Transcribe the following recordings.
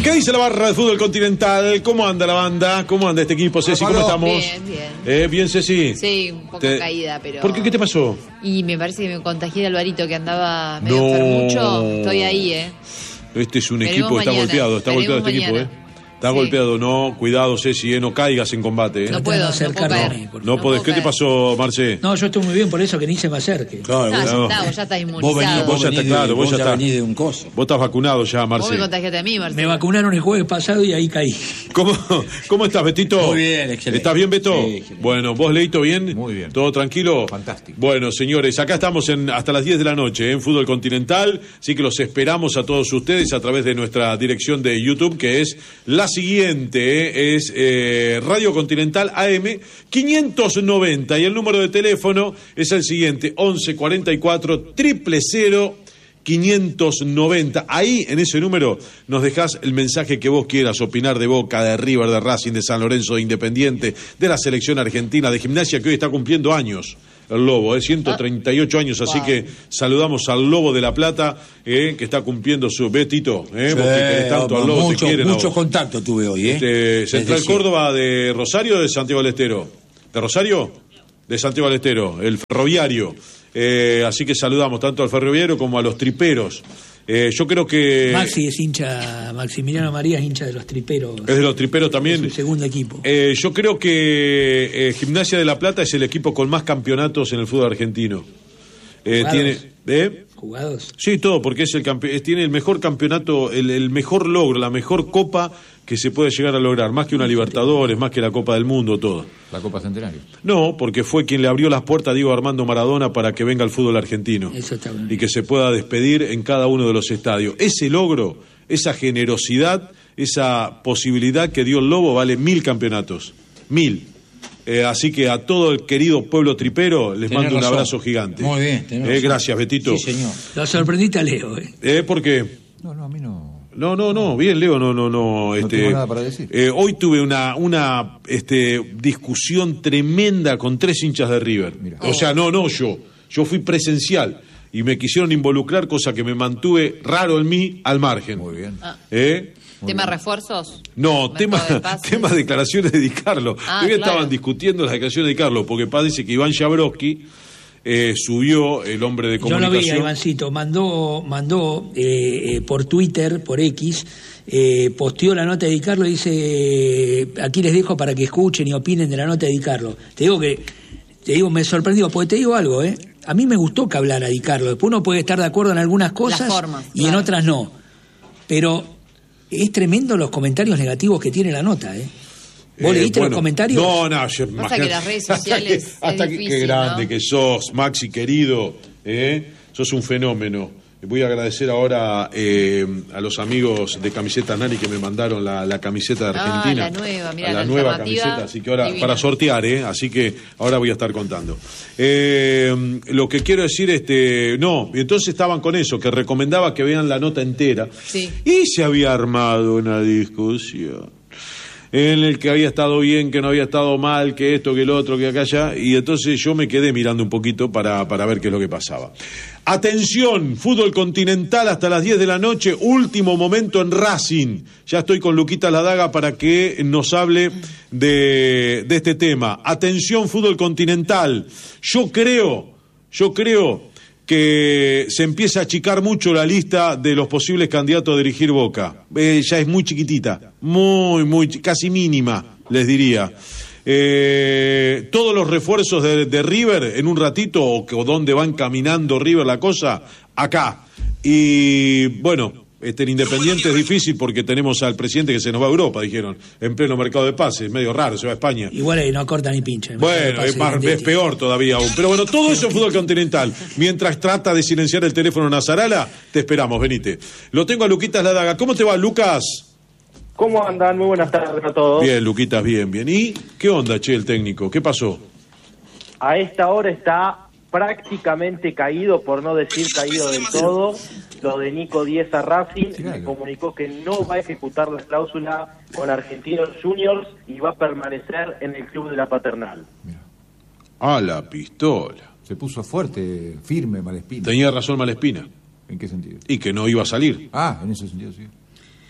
¿Qué dice la barra de fútbol continental? ¿Cómo anda la banda? ¿Cómo anda este equipo? Ceci, ¿cómo estamos? Bien. Bien, Ceci. Sí, un poco caída, pero... ¿Por qué? ¿Qué te pasó? Y me parece que me contagié de Alvarito, que andaba medio enfermucho. Estoy ahí, Este es un Veremos equipo que está mañana. golpeado. Está golpeado este Veremos equipo, mañana. Está golpeado, no, cuidado, Ceci, no caigas en combate. No puedo caer. No podés. ¿Qué te pasó, Marce? No, yo estoy muy bien, por eso que ni se me acerque. Claro, Ya estás inmunizado. Vos ya estás, claro, vos ya venís de un coso. Vos estás vacunado ya, Marce. Vos me contagiaste a mí, Marcelo. Me vacunaron el jueves pasado y ahí caí. ¿Cómo estás, Betito? Muy bien, excelente. ¿Estás bien, Beto? Sí, excelente. Bueno, ¿vos, Leito, bien? Muy bien. ¿Todo tranquilo? Fantástico. Bueno, señores, acá estamos hasta las 10 de la noche en Fútbol Continental, así que los esperamos a todos ustedes a través de nuestra dirección de YouTube, que es la siguiente, es Radio Continental AM 590, y el número de teléfono es el siguiente, 11 44 000 590. Ahí, en ese número, nos dejás el mensaje que vos quieras, opinar de Boca, de River, de Racing, de San Lorenzo, de Independiente, de la selección argentina, de Gimnasia, que hoy está cumpliendo años. El Lobo, 138 años, así que saludamos al Lobo de La Plata, que está cumpliendo su... Betito, vos que querés tanto al Lobo, te quieren. Mucho contacto tuve hoy, Central Córdoba de Rosario o de Santiago del Estero. ¿De Rosario? De Santiago del Estero, el ferroviario. Así que saludamos tanto al ferroviario como a los triperos. Yo creo que... Maxi es hincha, Maximiliano María es hincha de los triperos. Es de los triperos también. Es su segundo equipo. Yo creo que Gimnasia de La Plata es el equipo con más campeonatos en el fútbol argentino. ¿Jugados? Sí, todo, porque es tiene el mejor campeonato, el mejor logro, la mejor copa que se puede llegar a lograr, más que una Libertadores, más que la Copa del Mundo, todo. ¿La Copa Centenario? No, porque fue quien le abrió las puertas a Diego Armando Maradona para que venga al fútbol argentino. Eso está bueno. Y que se pueda despedir en cada uno de los estadios. Ese logro, esa generosidad, esa posibilidad que dio el Lobo vale 1000 campeonatos. 1000. Así que a todo el querido pueblo tripero les mando un abrazo gigante. Muy bien. Gracias, Betito. Sí, señor. Lo sorprendiste a Leo, ¿Por qué? No, a mí no. No, bien, Leo, no. No tengo nada para decir. Hoy tuve una discusión tremenda con 3 hinchas de River. Mira. O sea, yo fui presencial y me quisieron involucrar, cosa que me mantuve raro en mí al margen. Muy bien. ¿Tema refuerzos? No, tema declaraciones de Di Carlo. Hoy estaban discutiendo las declaraciones de Di Carlo, porque parece que Iván Jabrowski subió, el hombre de comunicación. Yo lo vi a Ivancito, mandó por Twitter, por X, posteó la nota de Di Carlo y dice, aquí les dejo para que escuchen y opinen de la nota de Di Carlo. Te digo, me sorprendió, porque te digo algo, a mí me gustó que hablara Di Carlo. Después uno puede estar de acuerdo en algunas cosas y en otras no. Pero es tremendo los comentarios negativos que tiene la nota, ¿Vos leíste los comentarios? No, Pasa que las redes sociales hasta es que difícil, qué grande, ¿no? que sos, Maxi querido, sos un fenómeno. Voy a agradecer ahora a los amigos de Camiseta Nani que me mandaron la camiseta de Argentina. La nueva, mirá, la nueva alternativa camiseta, así que ahora divina. para sortear, así que ahora voy a estar contando. Lo que quiero decir, y entonces estaban con eso, que recomendaba que vean la nota entera. Sí. Y se había armado una discusión en el que había estado bien, que no había estado mal, que esto, que el otro, que acá allá, y entonces yo me quedé mirando un poquito para ver qué es lo que pasaba. Atención, fútbol continental hasta las 10 de la noche, último momento en Racing. Ya estoy con Luquita Ladaga para que nos hable de este tema. Atención, fútbol continental. Yo creo que se empieza a achicar mucho la lista de los posibles candidatos a dirigir Boca. Ya es muy chiquitita, casi mínima, les diría. Todos los refuerzos de River en un ratito, o dónde van caminando River la cosa, acá. Y bueno, en Independiente es difícil porque tenemos al presidente que se nos va a Europa, dijeron, en pleno mercado de pases, medio raro, se va a España. Igual ahí no corta ni pincha. Bueno, es peor todavía aún. Pero bueno, todo eso en fútbol continental. Mientras trata de silenciar el teléfono Nazarala, te esperamos, venite. Lo tengo a Luquitas Ladaga. ¿Cómo te va, Lucas? ¿Cómo andan? Muy buenas tardes a todos. Bien, Luquitas, bien. ¿Y qué onda, el técnico? ¿Qué pasó? A esta hora está prácticamente caído, por no decir caído del todo, lo de Nico Díez a Racing. Me comunicó que no va a ejecutar la cláusula con Argentinos Juniors y va a permanecer en el club de la Paternal. Mira. A la pistola. Se puso fuerte, firme Malespina. Tenía razón Malespina. ¿En qué sentido? Y que no iba a salir. En ese sentido, sí.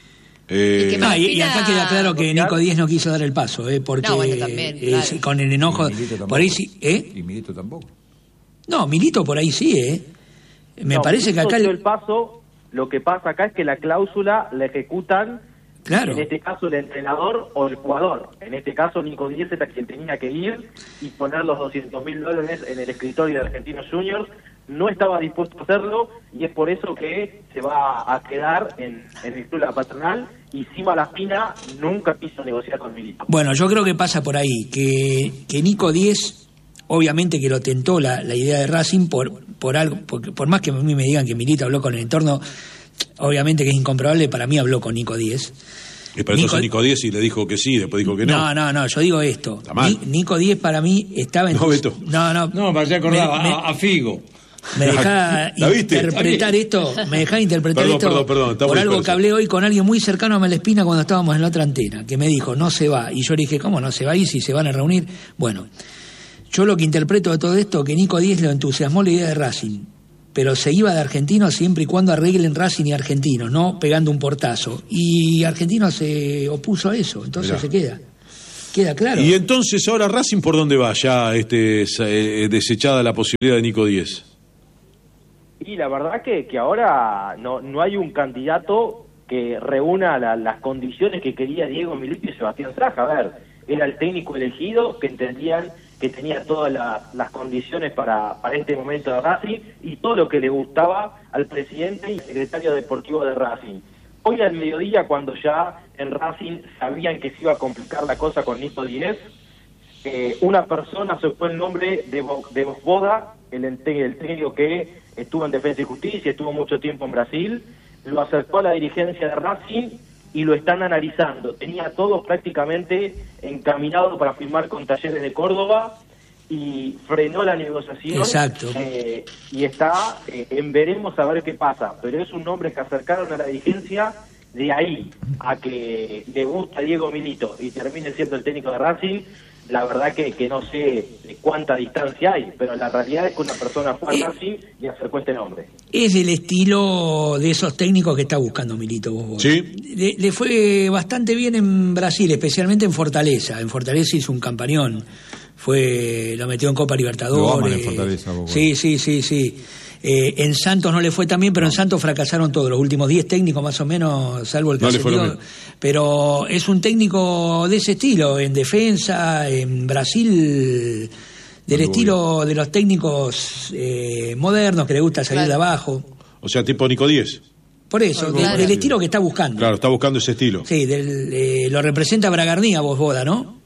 Y acá queda claro que Nico Díez no quiso dar el paso, porque no, bueno, también, claro. Con el enojo por ahí sí, Y Milito tampoco. No, Milito por ahí sí, Me parece que acá el paso, lo que pasa acá es que la cláusula la ejecutan, claro, en este caso el entrenador o el jugador. En este caso Nico Díez era quien tenía que ir y poner los $200.000 en el escritorio de Argentinos Juniors. No estaba dispuesto a hacerlo y es por eso que se va a quedar en el club La Patronal, y Sima Laspina nunca quiso negociar con Milito. Bueno, yo creo que pasa por ahí, que Nico Díez, obviamente que lo tentó la idea de Racing por algo, porque por más que a mí me digan que Milito habló con el entorno, obviamente que es incomprobable, para mí habló con Nico Díez. Y para entonces Nico Díez y le dijo que sí, después dijo que no. No, yo digo esto. Nico Díez para mí estaba en... No, para allá acordaba a Figo. Me dejaba interpretar esto, Perdón, por algo que hablé hoy con alguien muy cercano a Malespina cuando estábamos en la otra antena, que me dijo, no se va. Y yo le dije, ¿cómo no se va? ¿Y si se van a reunir? Bueno, yo lo que interpreto de todo esto, que Nico Díez lo entusiasmó la idea de Racing, pero se iba de Argentinos siempre y cuando arreglen Racing y Argentinos, no pegando un portazo. Y Argentinos se opuso a eso, entonces Mirá. Se queda claro. Y entonces ahora Racing, ¿por dónde va ya desechada la posibilidad de Nico Díez? Y la verdad que ahora no hay un candidato que reúna las condiciones que quería Diego Milito y Sebastián Saja. A ver, era el técnico elegido, que entendían que tenía todas las condiciones para este momento de Racing y todo lo que le gustaba al presidente y secretario deportivo de Racing. Hoy al mediodía, cuando ya en Racing sabían que se iba a complicar la cosa con Nico Díez, una persona se fue el nombre de Vosboda, el técnico que estuvo en Defensa y Justicia, estuvo mucho tiempo en Brasil, lo acercó a la dirigencia de Racing y lo están analizando. Tenía todo prácticamente encaminado para firmar con Talleres de Córdoba y frenó la negociación. Exacto. Y está en veremos a ver qué pasa, pero es un nombre que acercaron a la dirigencia. De ahí a que le gusta Diego Milito y termine siendo el técnico de Racing, la verdad que no sé de cuánta distancia hay, pero la realidad es que una persona fue a Racing y acercó este nombre. Es el estilo de esos técnicos que está buscando Milito. Sí. Le fue bastante bien en Brasil, especialmente en Fortaleza. En Fortaleza hizo un campañón. Lo metió en Copa Libertadores. Lo aman en Fortaleza, Sí. En Santos no le fue tan bien, pero en Santos fracasaron todos, los últimos 10 técnicos más o menos, salvo el que ascendió. Pero es un técnico de ese estilo, en defensa, en Brasil, del estilo de los técnicos modernos que le gusta salir de abajo. O sea, tipo Nico Díez. Por eso, del estilo que está buscando. Claro, está buscando ese estilo. Sí, lo representa Bragarnía, Vosboda, ¿no?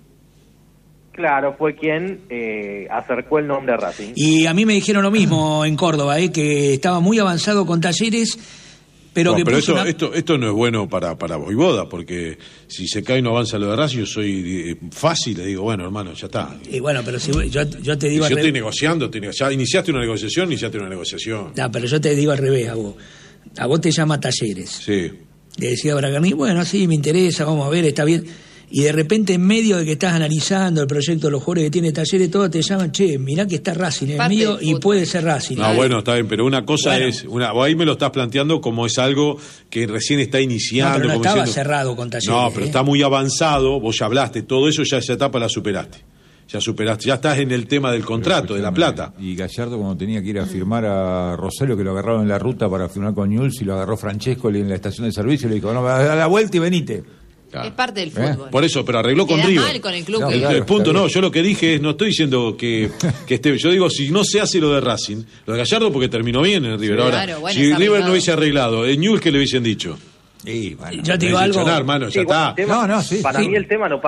Claro, fue quien acercó el nombre a Racing. Y a mí me dijeron lo mismo en Córdoba, que estaba muy avanzado con Talleres, pero que... Pero esto no es bueno para Vojvoda, porque si se cae y no avanza lo de Racing, yo soy fácil, le digo, bueno, hermano, ya está. Y bueno, pero si yo te digo... Si yo estoy negociando, ya iniciaste una negociación. No, pero yo te digo al revés a vos. A vos te llama Talleres. Sí. Le decía a Bragarni, bueno, sí, me interesa, vamos a ver, está bien... Y de repente, en medio de que estás analizando el proyecto de los jugadores que tiene Talleres, todos te llaman, che, mirá que está Racing, es mío y puede ser Racing. No, bueno, está bien, pero una cosa es, ahí me lo estás planteando como es algo que recién está iniciando. No, pero no como estaba diciendo, cerrado con Talleres. No, pero está muy avanzado, vos ya hablaste, todo eso ya esa etapa la superaste. Ya estás en el tema del contrato, de la plata. Y Gallardo, cuando tenía que ir a firmar a Rosello, que lo agarraron en la ruta para firmar con Newell's, y lo agarró Francesco en la estación de servicio, le dijo, no, da la vuelta y venite. Claro. Es parte del fútbol. Por eso, pero arregló con River. Mal con el club. No, el punto no, yo lo que dije es, no estoy diciendo que esté, yo digo, si no se hace lo de Racing, lo de Gallardo porque terminó bien en River. Ahora, bueno, si River no hubiese arreglado, en Newell's, ¿qué le hubiesen dicho? Sí, bueno, yo te digo algo, hermano, ya está. Para mí el tema no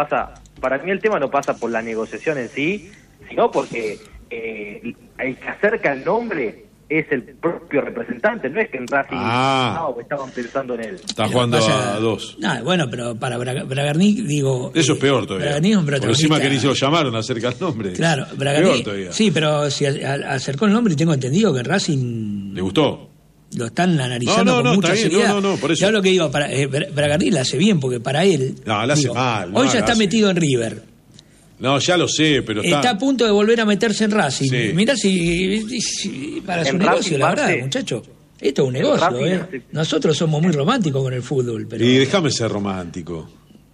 pasa por la negociación en sí, sino porque el que acerca el nombre es el propio representante, no es que en Racing estaban pensando en él. Está jugando a dos. No, bueno, pero para Bragarni, digo... Eso es peor todavía. Bragarni es un protagonista. Por encima que ni se lo llamaron acerca el nombre. Claro, Bragarni... Sí, pero si acercó el nombre y tengo entendido que en Racing... ¿Le gustó? Lo están analizando con mucha seriedad. No, por eso. Yo lo que digo, Bragarni la hace bien, porque para él... No, la hace mal. Hoy ya está metido en River. No, ya lo sé, pero está a punto de volver a meterse en Racing. Sí. Mirá si para su negocio, la verdad, muchacho. Esto es un negocio, ¿eh? Nosotros somos muy románticos con el fútbol, pero... Y déjame ser romántico.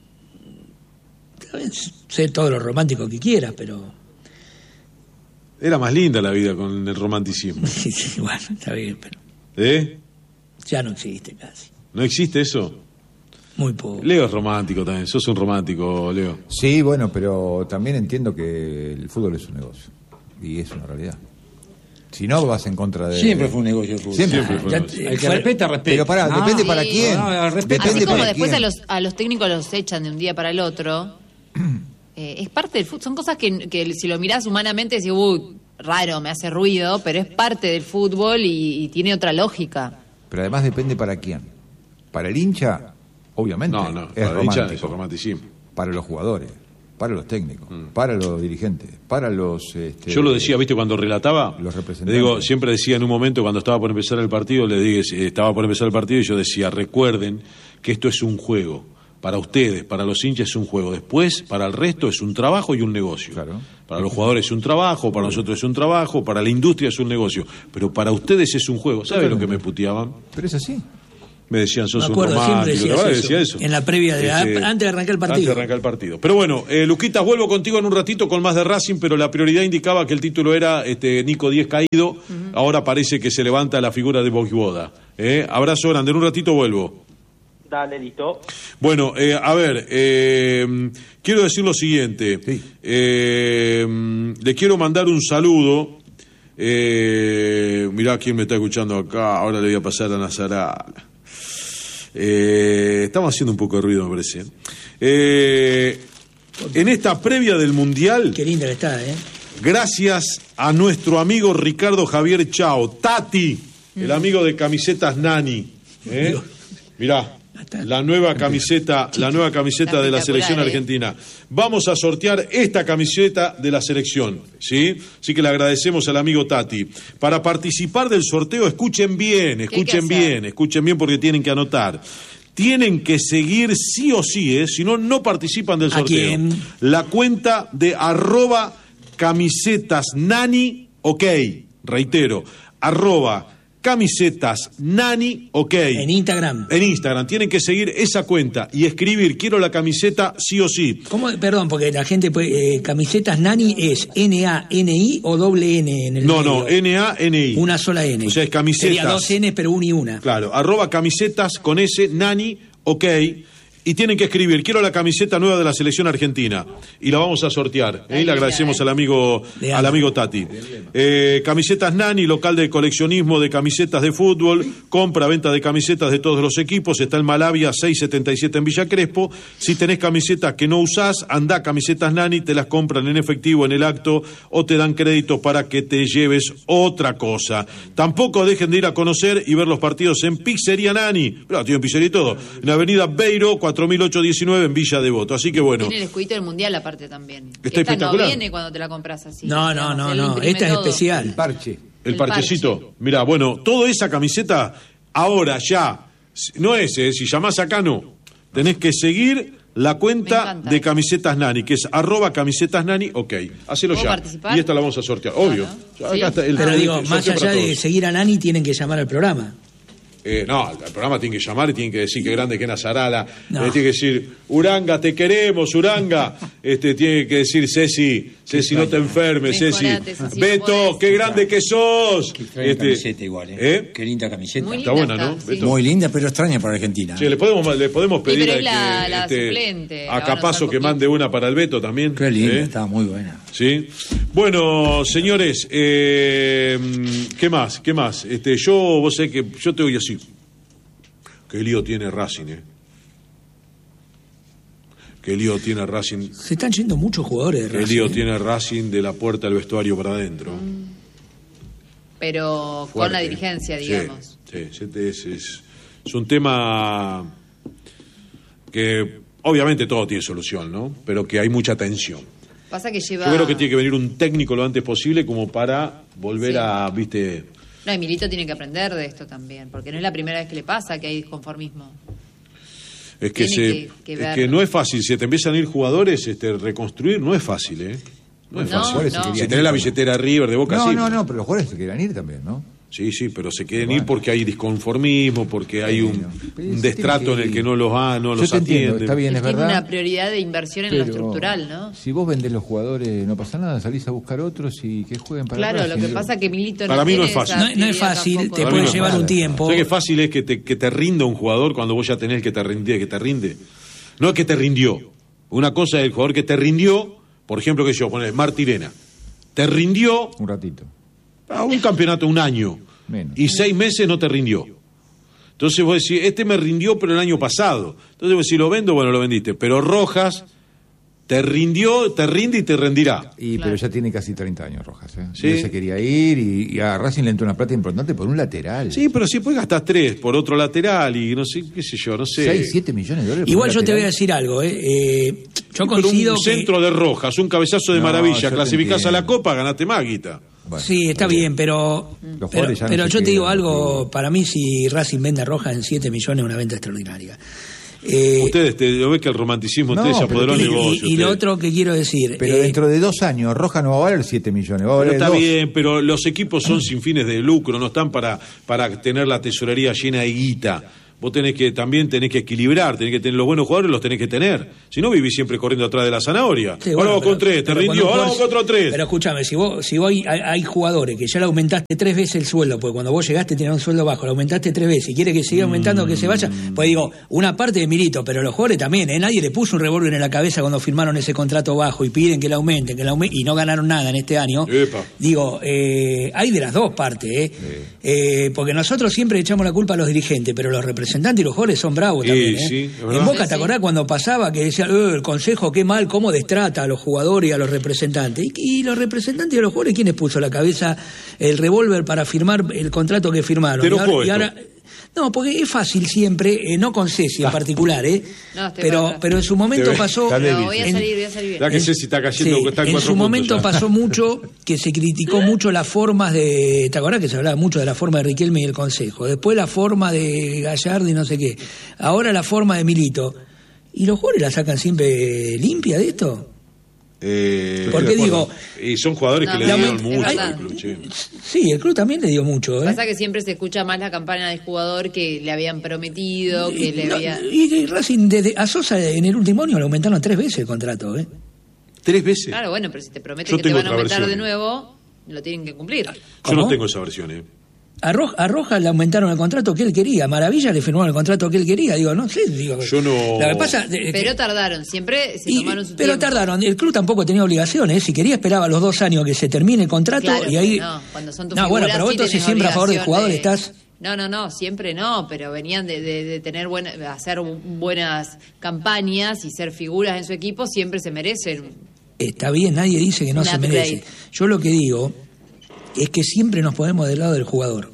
Sé todo lo romántico que quieras, pero... Era más linda la vida con el romanticismo. Sí, bueno, está bien, pero... Ya no existe casi. ¿No existe eso? Muy poco. Leo es romántico también, sos un romántico, Leo. Sí, bueno, pero también entiendo que el fútbol es un negocio. Y es una realidad. Si no, vas en contra de... Siempre fue un negocio el fútbol. Siempre fue un negocio. El que respeta, respeta. Pero pará, depende para quién. Así como después a los técnicos los echan de un día para el otro, es parte del fútbol. Son cosas que si lo mirás humanamente decís, raro, me hace ruido, pero es parte del fútbol y tiene otra lógica. Pero además depende para quién. Para el hincha, obviamente, es romántico. Romanticismo. Para los jugadores, para los técnicos, para los dirigentes, para los... Yo lo decía, ¿viste? Cuando relataba, los representantes. Siempre decía en un momento cuando estaba por empezar el partido, estaba por empezar el partido y yo decía, recuerden que esto es un juego. Para ustedes, para los hinchas es un juego. Después, para el resto es un trabajo y un negocio. Claro. Para los jugadores es un trabajo, para nosotros es un trabajo, para la industria es un negocio. Pero para ustedes es un juego. ¿Sabes lo que me puteaban? Pero es así. Me decían, sos un romántico. Decía eso. En la previa, antes de arrancar el partido. Antes de arrancar el partido. Pero bueno, Luquitas, vuelvo contigo en un ratito con más de Racing, pero la prioridad indicaba que el título era Nico 10 caído. Ahora parece que se levanta la figura de Vojvoda. Abrazo grande, en un ratito vuelvo. Dale, listo. Bueno, a ver, quiero decir lo siguiente. Sí. Le quiero mandar un saludo. Mirá quién me está escuchando acá. Ahora le voy a pasar a Nazará. Estamos haciendo un poco de ruido, me parece. En esta previa del Mundial... Qué linda que está, Gracias a nuestro amigo Ricardo Javier Chao, Tati, el amigo de camisetas Nani. Mirá. La nueva camiseta de la selección argentina. Vamos a sortear esta camiseta de la selección, ¿sí? Así que le agradecemos al amigo Tati. Para participar del sorteo, escuchen bien porque tienen que anotar. Tienen que seguir sí o sí, si no, no participan del sorteo. ¿A quién? La cuenta de @camisetasnani, ok, reitero, @camisetasnani, ok. En Instagram. En Instagram. Tienen que seguir esa cuenta y escribir, quiero la camiseta sí o sí. ¿Cómo? Perdón, porque la gente puede... camisetas Nani es N-A-N-I o doble N en el medio. No, N-A-N-I. Una sola N. O sea, es camisetas. Sería dos N, pero una y una. Claro, @camisetas con S, Nani, ok. Y tienen que escribir, quiero la camiseta nueva de la selección argentina. Y la vamos a sortear. Y le agradecemos al amigo Tati. Camisetas Nani, local de coleccionismo de camisetas de fútbol. Compra, venta de camisetas de todos los equipos. Está en Malavia 677 en Villa Crespo. Si tenés camisetas que no usás, andá a Camisetas Nani, te las compran en efectivo en el acto o te dan créditos para que te lleves otra cosa. Tampoco dejen de ir a conocer y ver los partidos en Pizzería Nani. Pero tienen pizzería y todo. En Avenida Beiro, 4819 en Villa Devoto. Así que bueno. Tiene el escudito del Mundial aparte también. Está espectacular. No viene cuando te la compras así. No. Esta es especial. El parche. El parchecito. Mirá, bueno, toda esa camiseta ahora ya no es, si llamás acá no. Tenés que seguir la cuenta de Camisetas Nani, que es @camisetasnani, ok. Hacelo ya. Participar? Y esta la vamos a sortear, obvio. Claro. Acá está el Pero digo, sorteo más allá para de todos. seguir a Nani, tienen que llamar al programa. No, el programa tiene que llamar y tiene que decir qué grande que es Nazarala. No. Tiene que decir, Uranga, te queremos, Uranga. Tiene que decir, Ceci, no te enfermes, Ceci. Beto, qué grande que sos. Qué camiseta igual, Qué linda camiseta. Muy Está linda buena, ¿no? sí. Beto. Muy linda, pero extraña para Argentina. Sí, le podemos pedir pero es a la suplente, a la Capazo van a que usar mande una para el Beto también. Qué linda, está muy buena. Sí. Bueno, señores, ¿qué más? Vos sabés que yo te voy a decir. Qué lío tiene Racing, Qué lío tiene Racing. Se están yendo muchos jugadores de Racing. Qué lío tiene Racing de la puerta del vestuario para adentro. Pero Fuerte. con la dirigencia, digamos. Sí, es un tema que obviamente todo tiene solución, ¿no? Pero que hay mucha tensión. Pasa que lleva... Yo creo que tiene que venir un técnico lo antes posible como para volver Sí. a, viste... No, y Milito tiene que aprender de esto también, porque no es la primera vez que le pasa que hay disconformismo. Es que, Tiene que ver. es que no es fácil, si te empiezan a ir jugadores, reconstruir no es fácil, No es No, fácil. no. Si tenés la billetera River de Boca, sí. No, pero los jugadores se quieran ir también, ¿no? Sí, pero se quieren ir porque hay disconformismo, porque hay un destrato en el que no los atienden. Está bien, es verdad. Tiene una prioridad de inversión en lo estructural, ¿no? Si vos vendés los jugadores, no pasa nada, salís a buscar otros y que jueguen para Claro, lo que pasa es que Milito para mí no es fácil. No es fácil, te puede llevar un tiempo. ¿Sabés qué fácil es que te rinda un jugador cuando vos ya tenés que te rinde? No es que te rindió. Una cosa es el jugador que te rindió, por ejemplo, que yo, poner Martirena. Te rindió un ratito. A un campeonato, un año. Menos. Y 6 meses no te rindió. Entonces vos decís, este me rindió pero el año pasado. Entonces vos decís, lo vendo, bueno, lo vendiste. Pero Rojas te rindió, te rinde y te rendirá. Pero ya tiene casi 30 años Rojas, ¿eh? ¿Sí? Él se quería ir y a Racing le entró una plata importante por un lateral. Sí, pero si después gastás 3 por otro lateral y no sé, qué sé yo, no sé. 6, 7 millones de dólares. Igual yo te voy a decir algo, yo coincido un centro de Rojas, un cabezazo de maravilla, clasificás a la Copa, ganaste más guita. Bueno, sí, está bien, pero yo te digo algo, para mí si Racing vende a Rojas en 7 millones es una venta extraordinaria. Ustedes, yo veo que el romanticismo de ustedes se apoderó del negocio. Y lo otro que quiero decir... Pero dentro de 2 años, Rojas no va a valer 7 millones, va a valer está 2. bien, pero los equipos son sin fines de lucro, no están para tener la tesorería llena de guita. Vos también tenés que equilibrar, tenés que tener los buenos jugadores, los tenés que tener. Si no, vivís siempre corriendo atrás de la zanahoria. Sí, ahora vos con 3, te rindió, ahora vos con otro 3. Pero escúchame, si vos hay jugadores que ya le aumentaste 3 veces el sueldo, porque cuando vos llegaste tenías un sueldo bajo, lo aumentaste 3 veces, y quiere que siga aumentando, que se vaya, pues digo, una parte de Milito, pero los jugadores también, nadie le puso un revólver en la cabeza cuando firmaron ese contrato bajo y piden que le aumenten, y no ganaron nada en este año. Epa. Digo, hay de las dos partes, porque nosotros siempre echamos la culpa a los dirigentes, pero los representantes y los jugadores son bravos también. Sí, en Boca, ¿te acordás cuando pasaba que decía el Consejo qué mal, cómo destrata a los jugadores y a los representantes? Y los representantes y a los jugadores, ¿quiénes puso la cabeza el revólver para firmar el contrato que firmaron? Y ahora, no, porque es fácil siempre, no con Ceci en particular, No, pero en su momento pasó... Voy a salir bien. La que Ceci está cayendo, está en 4 en su momento ya. pasó mucho que se criticó mucho las formas de... ¿Te acordás que se hablaba mucho de la forma de Riquelme y el Consejo? Después la forma de Gallardo y no sé qué. Ahora la forma de Milito. ¿Y los jugadores la sacan siempre limpia de esto? Porque digo... Y son jugadores que le dieron mucho al club, Sí, el club también le dio mucho. Pasa que siempre se escucha más la campaña del jugador que le habían prometido, que le había... Y Racing, a Sosa en el último año le aumentaron 3 veces el contrato, 3 veces. Claro, bueno, pero si te prometen que te van a aumentar de nuevo, lo tienen que cumplir. Yo no tengo esa versión, A Rojas le aumentaron el contrato que él quería. Maravilla le firmaron el contrato que él quería. Digo, no sé. Yo no... Lo que pasa, pero tardaron. Siempre se tomaron su pero tiempo. Tardaron. El club tampoco tenía obligaciones. Si quería esperaba los 2 años que se termine el contrato. Claro, y ahí... No, cuando son tus no, bueno, figuras, pero vos sí entonces tenés siempre a favor del jugador obligación estás... No, siempre no, pero venían de tener hacer buenas campañas y ser figuras en su equipo, siempre se merecen. Está bien, nadie dice que no se merece. Yo lo que digo es que siempre nos ponemos del lado del jugador.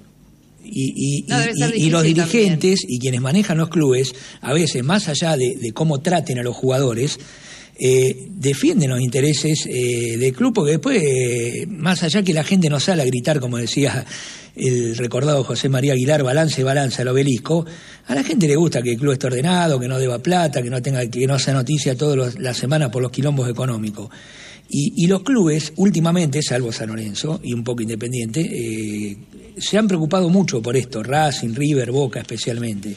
Y los dirigentes también, y quienes manejan los clubes, a veces, más allá de cómo traten a los jugadores, defienden los intereses del club, porque después, más allá que la gente no sale a gritar, como decía el recordado José María Aguilar, balance al obelisco, a la gente le gusta que el club esté ordenado, que no deba plata, que no sea noticia todas las semanas por los quilombos económicos. Y los clubes, últimamente, salvo San Lorenzo y un poco Independiente, se han preocupado mucho por esto, Racing, River, Boca especialmente.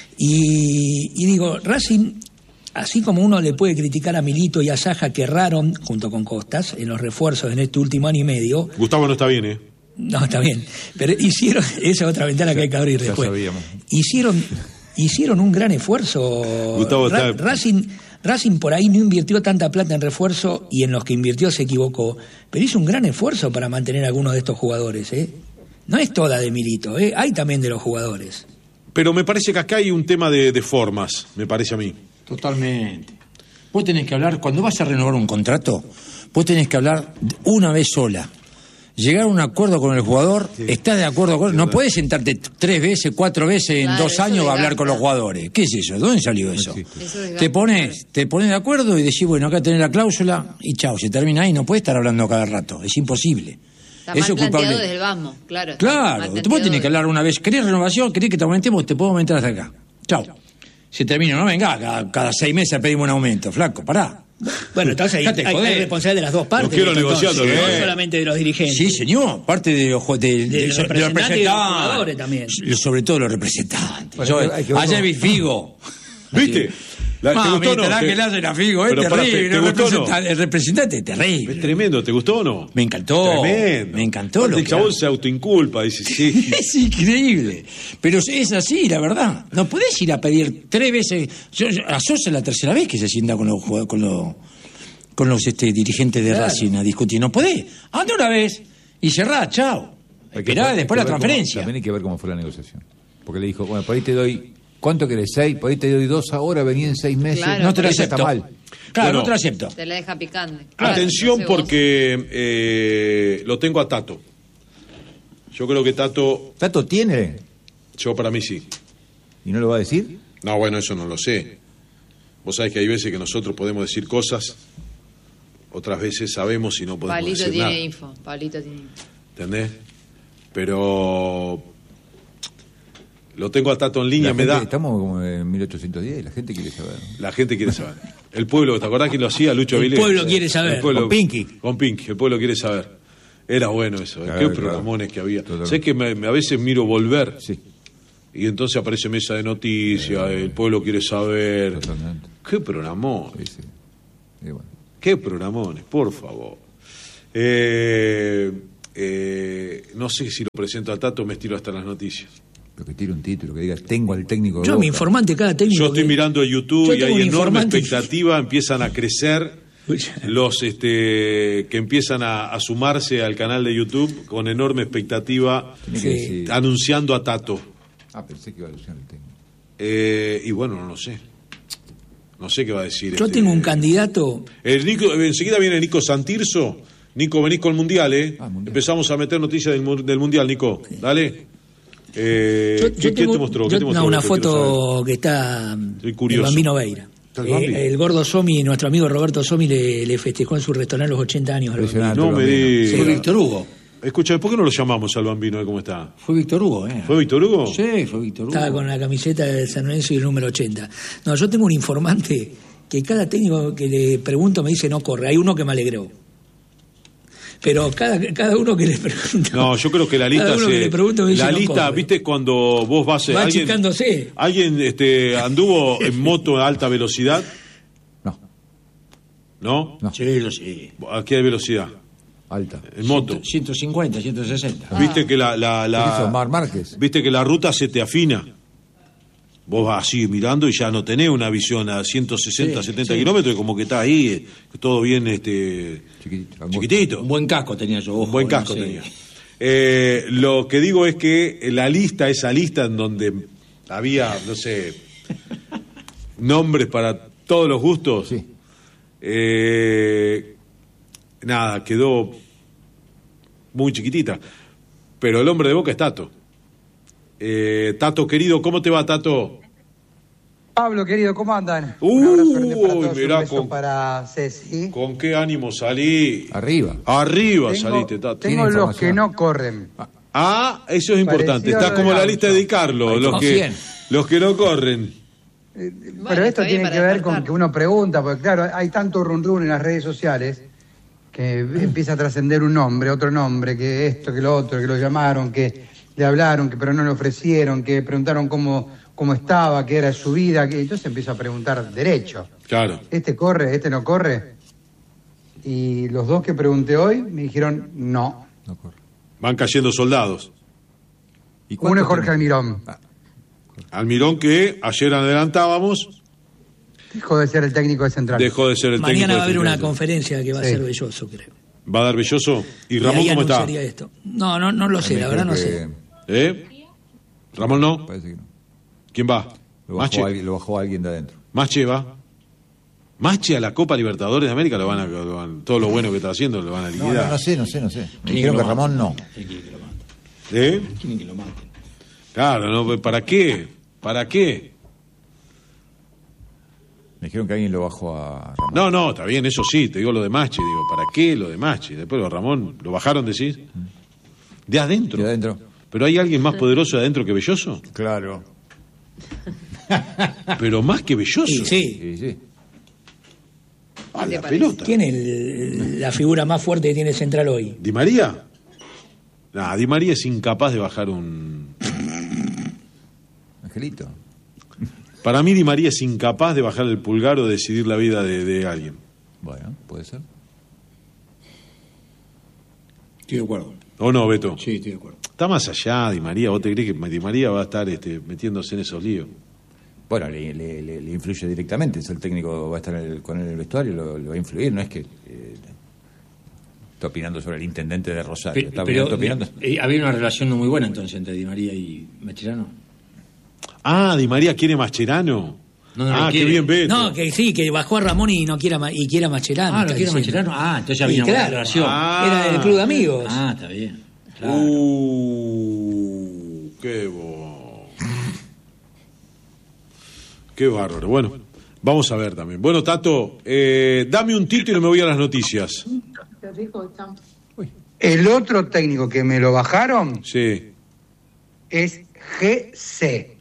Y digo, Racing, así como uno le puede criticar a Milito y a Saja que erraron, junto con Costas, en los refuerzos en este último año y medio... Gustavo no está bien, No, está bien, pero hicieron... Esa es otra ventana que hay que abrir después. Hicieron un gran esfuerzo. Gustavo Racing por ahí no invirtió tanta plata en refuerzo y en los que invirtió se equivocó, pero hizo un gran esfuerzo para mantener a algunos de estos jugadores. No es toda de Milito, hay también de los jugadores. Pero me parece que acá hay un tema de formas, me parece a mí. Totalmente. Vos tenés que hablar, cuando vas a renovar un contrato, vos tenés que hablar una vez sola. Llegar a un acuerdo con el jugador, ¿estás de acuerdo con él? No puedes sentarte 3 veces, 4 veces en 2 años a hablar con los jugadores. ¿Qué es eso? ¿Dónde salió eso? Te pones de acuerdo y decís, bueno, acá tenés la cláusula y chao, se termina ahí, no puedes estar hablando cada rato, es imposible. Está mal planteado desde el vamos, claro. Claro, vos tenés que hablar una vez, ¿querés renovación? ¿Querés que te aumentemos? Te puedo aumentar hasta acá. Chao. Se termina, no venga, cada 6 meses pedimos un aumento, flaco, pará. Bueno, entonces hay responsable de las dos partes. No quiero negociar, no solamente de los dirigentes. Sí, señor, parte de los representantes y de los jugadores también. Sobre todo los representantes. Bueno, ayer vi Figo. ¿Viste? ¿Te gustó o no? Que le hacen a Figo, es terrible. El representante es terrible. Es tremendo, ¿te gustó o no? Me encantó. Tremendo. Me encantó. El chabón se autoinculpa, dice, sí. Es increíble. Pero es así, la verdad. No podés ir a pedir 3 veces. A Sosa es la tercera vez que se sienta con los dirigentes de Racing a discutir. No podés. Anda una vez y cerrá, chao. Esperá después la transferencia. También hay que ver cómo fue la negociación. Porque le dijo, bueno, por ahí te doy... ¿Cuánto querés? 6, por ahí te doy 2 ahora, vení en 6 meses. Claro, no te lo acepto. Está mal. Claro, Bueno, no te lo acepto. Te la deja picante. Atención Claro, porque lo tengo a Tato. Yo creo que Tato, ¿Tato tiene? yo para mí sí. ¿Y no lo va a decir? No, bueno, eso no lo sé. Vos sabés que hay veces que nosotros podemos decir cosas, otras veces sabemos y no podemos Pablito decir tiene nada. info. Pablito tiene info. ¿Entendés? Pero lo tengo a Tato en línea, Estamos como en 1810 y la gente quiere saber. La gente quiere saber. El pueblo, ¿te acordás quién lo hacía? Lucho Avilés. El pueblo quiere saber. El pueblo, Con Pinky. Con Pinky, el pueblo quiere saber. Era bueno eso, Claro, qué programones que había. Totalmente. Sé que a veces miro Volver Sí, y entonces aparece Mesa de Noticias, el pueblo quiere saber. totalmente. Qué programón, Sí, sí. Y bueno. qué programones, por favor. No sé si lo presento a Tato, me estiro hasta las noticias. Pero que tire un título, que diga, tengo al técnico de Yo, Boca. mi informante, cada técnico. Yo estoy mirando YouTube Yo y tengo hay un enorme informante. expectativa, empiezan a crecer los que empiezan a sumarse al canal de YouTube con enorme expectativa, Tiene que decir- anunciando a Tato. Pensé que iba a anunciar el técnico. Y bueno, no lo sé. No sé qué va a decir. Yo tengo un candidato. Enseguida viene Nico Santirso. Nico, venís con el Mundial, ¿eh? Mundial. Empezamos a meter noticias del Mundial, Nico. Dale. ¿Qué te mostró? ¿Qué te mostró? Una Que quiero foto que está Estoy curioso. el Bambino Veira. ¿Está el Bambi? El gordo Somi, nuestro amigo Roberto Somi, le festejó en su restaurante los 80 años. al Bambino. No me digas. Fue Víctor Hugo. Escucha, ¿por qué no lo llamamos al Bambino? ¿Cómo está? Fue Víctor Hugo, ¿Fue Víctor Hugo? Sí, fue Víctor Hugo. Estaba con la camiseta de San Lorenzo y el número 80. No, yo tengo un informante que cada técnico que le pregunto me dice no corre. Hay uno que me alegró. Pero cada uno que le pregunto. No, yo creo que la lista cada uno que le pregunto me dice, la no lista, corre. ¿viste cuando vos vas Va achicándose. ¿Alguien anduvo en moto a alta velocidad? No, ¿No? Sí, lo sí. ¿A qué velocidad? alta. En moto. 150, 160. ¿Viste que ¿Qué hizo Mar Márquez? viste que la ruta se te afina? Vos vas así mirando y ya no tenés una visión a 160, Sí, 70 sí. kilómetros, como que está ahí, todo bien Chiquitito. chiquitito. Un buen casco tenía yo, ojo. Un buen casco no sé. tenía. Lo que digo es que esa lista en donde había, no sé, nombres para todos los gustos, Sí. nada, quedó muy chiquitita. Pero el hombre de Boca es Tato. Tato, querido, ¿cómo te va, Tato? Pablo, querido, ¿cómo andan? Uy, Un abrazo grande para todos, mirá un beso con- para Ceci. ¿Con qué ánimo salí? Arriba. Arriba Tengo- saliste, Tato. Tengo Tiene los que información. no corren. Ah, eso es importante. Parecido a Estás lo como de la lista de Gaucho. Di Carlo, Ahí los son que 100. no corren. Pero Bueno, esto está bien tiene para que ver despertar. con que uno pregunta, porque claro, hay tanto run run en las redes sociales que empieza a trascender un nombre, otro nombre, que esto, que lo otro, que lo llamaron, que le hablaron, que pero no le ofrecieron, que preguntaron cómo estaba, qué era su vida, que entonces empieza a preguntar derecho. Claro. ¿Este corre, este no corre? Y los dos que pregunté hoy me dijeron no. No corre. Van cayendo soldados. ¿Y Uno cuánto es Jorge tiene? Almirón. Almirón, que ayer adelantábamos, Dejó de ser el técnico de Central. dejó de ser el técnico. Mañana va a de haber una Fluminense. conferencia que va a Sí. ser Belloso, creo. ¿Va a dar Belloso? ¿Y Y Ramón ahí cómo está? anunciaría esto. No lo sé, Me la verdad no dijeron sé. que- ¿Ramón no? Parece que no. ¿Quién va? Mache. Lo bajó alguien de adentro. Mache va. Mache a la Copa Libertadores de América lo van todo lo bueno que está haciendo lo van a No, liquidar. no sé. Me Quieren dijeron que que lo Ramón no. maten. Quieren que lo maten. ¿Eh? Quieren que lo maten. Claro, ¿no? ¿Para qué? ¿Para qué? Me dijeron que alguien lo bajó a Ramón. No, está bien, eso sí, te digo lo de Mache, digo, ¿para qué lo de Mache? Después lo de Ramón, ¿lo bajaron, decís? De adentro. De adentro. ¿Pero hay alguien más poderoso de adentro que Belloso? Claro. Pero más que Belloso. Sí. Sí, sí. A la pelota. ¿Quién es la figura más fuerte que tiene Central hoy? ¿Di María? No, Di María es incapaz de bajar un... Angelito. Para mí Di María es incapaz de bajar el pulgar o decidir la vida de alguien. Bueno, puede ser. Estoy de acuerdo. ¿O no, Beto? Sí, estoy de acuerdo. Está más allá Di María. ¿Vos te crees que Di María va a estar metiéndose en esos líos? Bueno, le influye directamente. Si el técnico va a estar con el vestuario, lo va a influir. No es que está opinando sobre el intendente de Rosario. Pero opinando. había una relación no muy buena entonces entre Di María y Mascherano. Ah, Di María quiere Mascherano. No, qué bien, Beto. No, que sí, que bajó a Ramón y quiera Mascherano. Ah, ¿lo quiere Mascherano? Ah, entonces ya había una buena relación. Era del club de amigos. Ah, está bien. Claro. Qué bárbaro. Bueno, vamos a ver también. Bueno, Tato, dame un tito y no me voy a las noticias. El otro técnico que me lo bajaron Sí. es GC.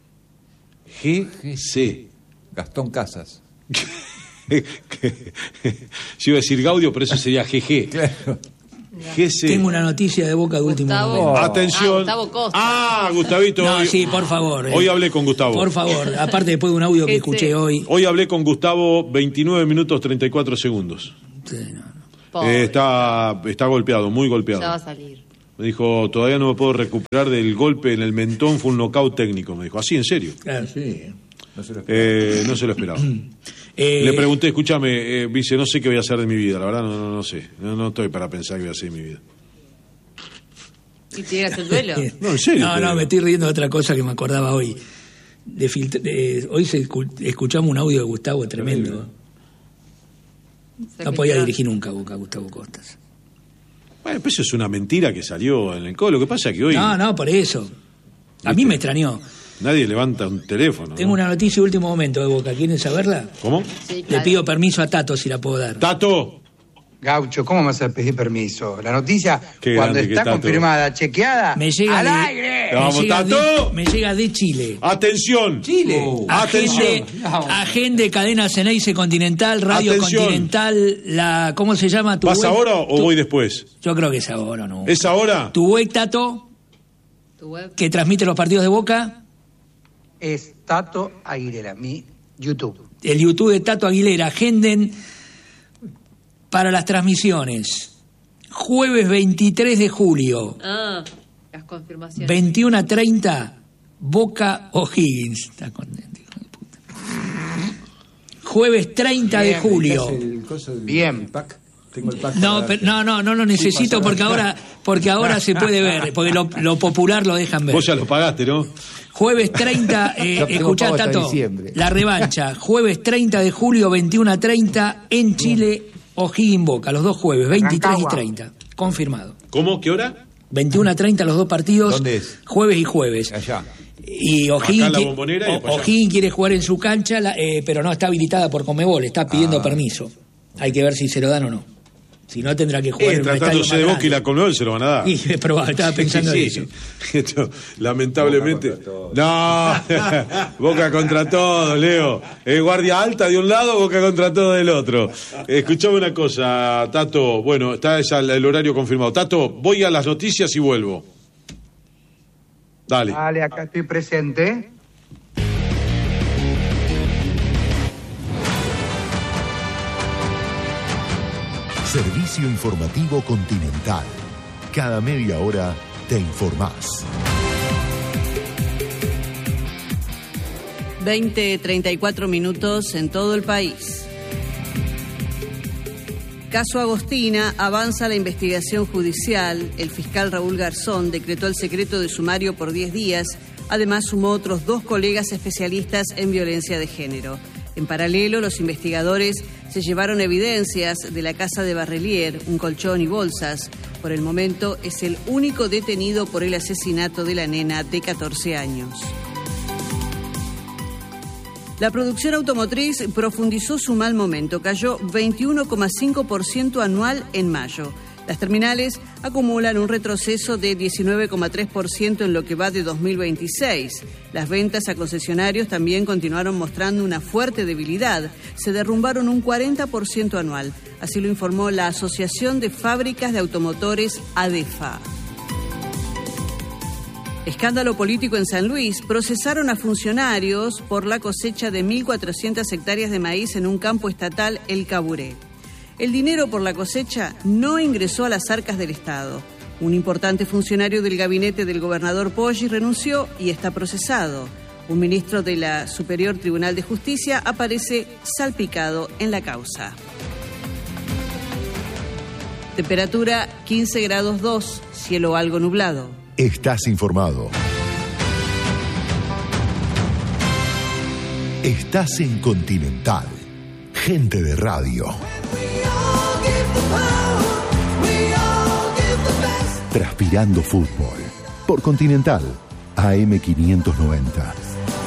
GC. Gastón Casas. Yo iba a decir Gaudio, pero eso sería GG. Claro. GC. Tengo una noticia de Boca de último momento. Atención. Gustavo Costa. Gustavito. No, hoy, sí, por favor. Hoy hablé con Gustavo. Por favor, aparte después de un audio que escuché hoy. Hoy hablé con Gustavo 29 minutos 34 segundos. Sí, no. Pobre. Está golpeado, muy golpeado. Ya va a salir. Me dijo, todavía no me puedo recuperar del golpe en el mentón, fue un knockout técnico. Me dijo, así, en serio. Claro. Sí. No se lo esperaba. No se lo esperaba. Le pregunté, escúchame, dice, no sé qué voy a hacer de mi vida, la verdad no sé. No estoy para pensar qué voy a hacer de mi vida. ¿Y te llegas el duelo? No, en serio. No, me estoy riendo de otra cosa que me acordaba hoy. Hoy escuchamos un audio de Gustavo tremendo. No podía dirigir nunca Boca, Gustavo Costas. Bueno, pues eso es una mentira que salió en el colo. Lo que pasa es que hoy No, por eso. A mí me extrañó. nadie levanta un teléfono. Tengo una noticia de último momento de Boca. ¿Quieren saberla? ¿Cómo? Sí, Le claro. pido permiso a Tato si la puedo dar. Tato. Gaucho, ¿cómo me vas a pedir permiso? La noticia, Qué cuando grande que está Tato. confirmada, chequeada, Me llega al de, aire. Vamos, me llega Tato. me llega de Chile. Atención. Chile. Atención. Agende, Cadena Ceneice Continental, Radio Atención. Continental, ¿cómo se llama? ¿Vas ahora o voy después? Yo creo que es ahora, ¿no? ¿Es ahora? Tu web, Tato, Tu web. que transmite los partidos de Boca, Es Tato Aguilera, mi YouTube. el YouTube de Tato Aguilera. Agenden para las transmisiones. Jueves 23 de julio, Las confirmaciones. 21:30, Boca O'Higgins. Está contento, hijo de puta. Jueves 30 de julio. Bien. Tengo el pack. No, no lo necesito porque ahora se puede ver, porque lo popular lo dejan ver. Vos ya lo pagaste, ¿no? Jueves 30, escuchá, pago hasta Tato, diciembre. la revancha. Jueves 30 de julio, 21:30, en Chile, O'Higgins Boca, los dos jueves, 23 y 30. Confirmado. ¿Cómo? ¿Qué hora? 21:30 los dos partidos. ¿Dónde es? Jueves y jueves. Allá. Y Acá en la Bombonera y después allá. O'Higgins quiere jugar en su cancha, pero no está habilitada por Conmebol, está pidiendo permiso. Hay que ver si se lo dan o no. Si no, tendrá que jugar en un estadio Tratándose más de Boca y la grande. Conmebol se lo van a dar. Y es probable, estaba pensando en eso. Esto, lamentablemente. No, Boca contra todo, Leo. Guardia alta de un lado, Boca contra todo del otro. Escuchame una cosa, Tato. Bueno, está el horario confirmado. Tato, voy a las noticias y vuelvo. Dale. Dale, acá estoy presente. Servicio informativo Continental. Cada media hora te informás. 20:34 minutos en todo el país. Caso Agostina, avanza la investigación judicial. El fiscal Raúl Garzón decretó el secreto de sumario por 10 días. Además, sumó otros 2 colegas especialistas en violencia de género. En paralelo, los investigadores se llevaron evidencias de la casa de Barrelier, un colchón y bolsas. Por el momento, es el único detenido por el asesinato de la nena de 14 años. La producción automotriz profundizó su mal momento, cayó 21,5% anual en mayo. Las terminales acumulan un retroceso de 19,3% en lo que va de 2026. Las ventas a concesionarios también continuaron mostrando una fuerte debilidad. Se derrumbaron un 40% anual. Así lo informó la Asociación de Fábricas de Automotores, ADEFA. Escándalo político en San Luis. Procesaron a funcionarios por la cosecha de 1.400 hectáreas de maíz en un campo estatal, El Caburé. El dinero por la cosecha no ingresó a las arcas del Estado. Un importante funcionario del gabinete del gobernador Poggi renunció y está procesado. Un ministro de la Superior Tribunal de Justicia aparece salpicado en la causa. Temperatura 15 grados 2, cielo algo nublado. Estás informado. Estás en Continental. Gente de radio. Transpirando fútbol. Por Continental. AM 590.